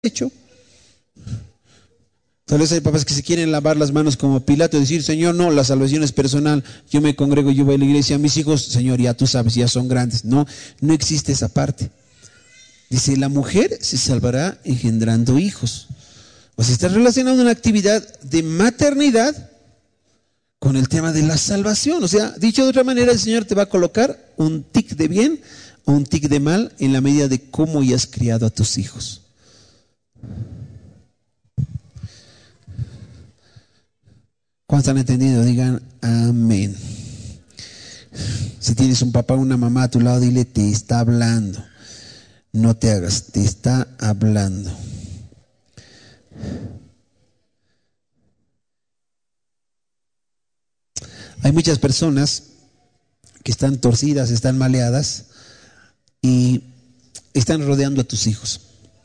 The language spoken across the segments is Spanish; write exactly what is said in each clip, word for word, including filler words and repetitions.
hecho. Tal vez hay papás que se quieren lavar las manos como Pilato y decir, Señor, no, la salvación es personal, yo me congrego, yo voy a la iglesia, mis hijos, Señor, ya tú sabes, ya son grandes. No, no existe esa parte. Dice, la mujer se salvará engendrando hijos. O sea, está relacionando una actividad de maternidad con el tema de la salvación. O sea, dicho de otra manera, el Señor te va a colocar un tic de bien o un tic de mal en la medida de cómo ya has criado a tus hijos. ¿Cuántos han entendido? Digan amén. Si tienes un papá o una mamá a tu lado, dile, te está hablando. No te hagas, te está hablando. Hay muchas personas que están torcidas, están maleadas y están rodeando a tus hijos.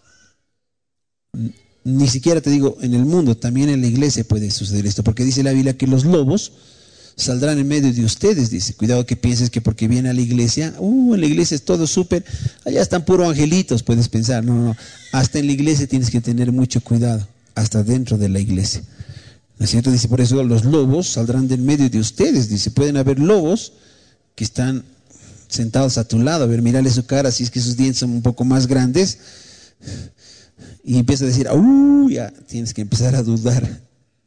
Ni siquiera te digo en el mundo, también en la iglesia puede suceder esto, porque dice la Biblia que los lobos saldrán en medio de ustedes, dice. Cuidado que pienses que porque viene a la iglesia, uh, en la iglesia es todo súper, allá están puros angelitos, puedes pensar. No, no, no, hasta en la iglesia tienes que tener mucho cuidado, hasta dentro de la iglesia. ¿No es cierto? Dice, por eso los lobos saldrán de en medio de ustedes, dice. Pueden haber lobos que están sentados a tu lado, a ver, mírale su cara, si es que sus dientes son un poco más grandes, y empieza a decir, uh, ya tienes que empezar a dudar.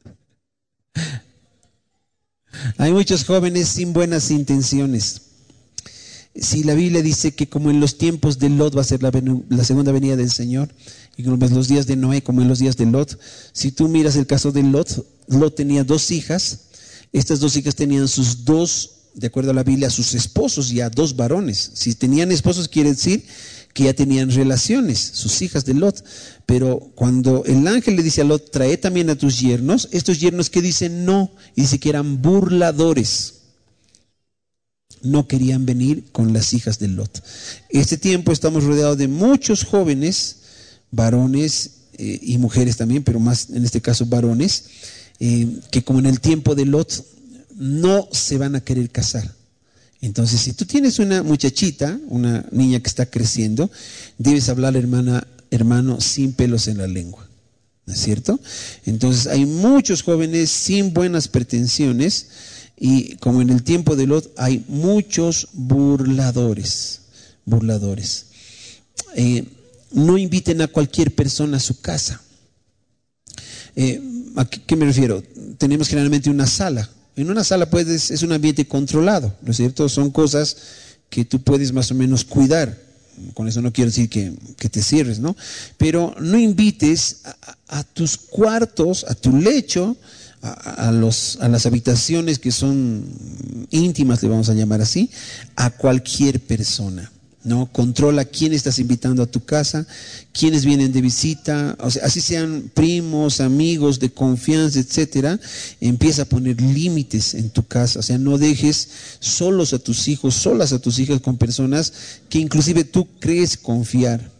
Hay muchos jóvenes sin buenas intenciones. Si la Biblia dice que como en los tiempos de Lot va a ser la, la segunda venida del Señor, y como en los días de Noé, como en los días de Lot, si tú miras el caso de Lot, Lot tenía dos hijas, estas dos hijas tenían sus dos, de acuerdo a la Biblia, sus esposos, ya dos varones. Si tenían esposos quiere decir que ya tenían relaciones, sus hijas de Lot. Pero cuando el ángel le dice a Lot, trae también a tus yernos, estos yernos que dicen no, y dice que eran burladores, no querían venir con las hijas de Lot. Este tiempo estamos rodeados de muchos jóvenes, varones eh, y mujeres también, pero más en este caso varones, eh, que como en el tiempo de Lot no se van a querer casar. Entonces, si tú tienes una muchachita, una niña que está creciendo, debes hablar, hermana, hermano, sin pelos en la lengua, ¿no es cierto? Entonces, hay muchos jóvenes sin buenas pretensiones y como en el tiempo de Lot, hay muchos burladores, burladores. Eh, no inviten a cualquier persona a su casa. Eh, ¿A qué, qué me refiero? Tenemos generalmente una sala. En una sala puedes, es un ambiente controlado, ¿no es cierto? Son cosas que tú puedes más o menos cuidar. Con eso no quiero decir que, que te cierres, ¿no? Pero no invites a, a tus cuartos, a tu lecho, a, a, los, a las habitaciones que son íntimas, le vamos a llamar así, a cualquier persona, ¿no? Controla quién estás invitando a tu casa, quiénes vienen de visita, o sea, así sean primos, amigos de confianza, etcétera. Empieza a poner límites en tu casa, o sea, no dejes solos a tus hijos, solas a tus hijas con personas que inclusive tú crees confiar.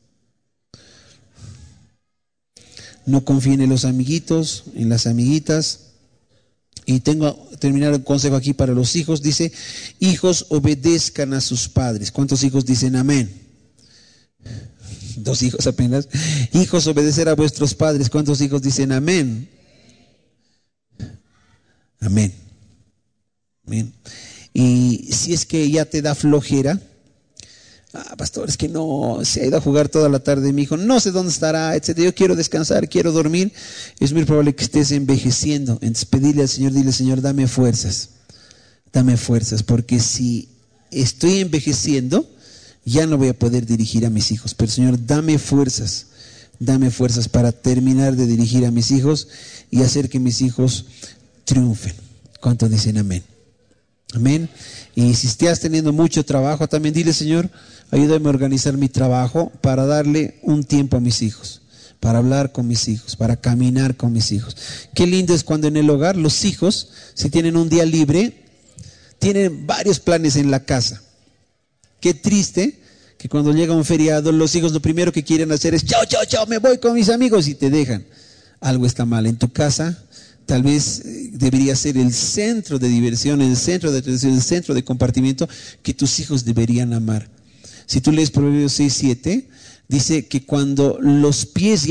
No confíen en los amiguitos, en las amiguitas. Y tengo terminar el consejo aquí para los hijos. Dice, hijos, obedezcan a sus padres. ¿Cuántos hijos dicen amén? Dos hijos apenas. Hijos, obedecer a vuestros padres. ¿Cuántos hijos dicen amén? Amén. Amén. Y si es que ya te da flojera, ah, pastor, es que no, se ha ido a jugar toda la tarde mi hijo, no sé dónde estará, etcétera. Yo quiero descansar, quiero dormir. Es muy probable que estés envejeciendo. Entonces pedirle al Señor, dile, Señor, dame fuerzas, dame fuerzas, porque si estoy envejeciendo, ya no voy a poder dirigir a mis hijos. Pero Señor, dame fuerzas, dame fuerzas para terminar de dirigir a mis hijos y hacer que mis hijos triunfen. ¿Cuántos dicen amén? Amén. Y si estás teniendo mucho trabajo, también dile, Señor, ayúdame a organizar mi trabajo para darle un tiempo a mis hijos, para hablar con mis hijos, para caminar con mis hijos. Qué lindo es cuando en el hogar los hijos, si tienen un día libre, tienen varios planes en la casa. Qué triste que cuando llega un feriado, los hijos lo primero que quieren hacer es chao, chao, chao, me voy con mis amigos, y te dejan. Algo está mal en tu casa. Tal vez debería ser el centro de diversión, el centro de atención, el centro de compartimiento que tus hijos deberían amar. Si tú lees Proverbios seis, siete, dice que cuando los pies